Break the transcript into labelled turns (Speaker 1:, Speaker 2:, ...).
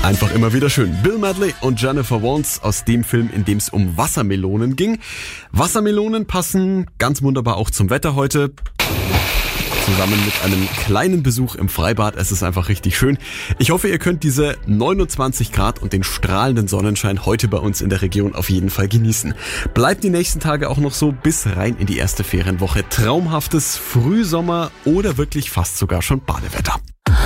Speaker 1: Einfach immer wieder schön. Bill Medley und Jennifer Warnes aus dem Film, in dem es um Wassermelonen ging. Wassermelonen passen ganz wunderbar auch zum Wetter heute. Zusammen mit einem kleinen Besuch im Freibad. Es ist einfach richtig schön. Ich hoffe, ihr könnt diese 29 Grad und den strahlenden Sonnenschein heute bei uns in der Region auf jeden Fall genießen. Bleibt die nächsten Tage auch noch so bis rein in die erste Ferienwoche. Traumhaftes Frühsommer oder wirklich fast sogar schon Badewetter.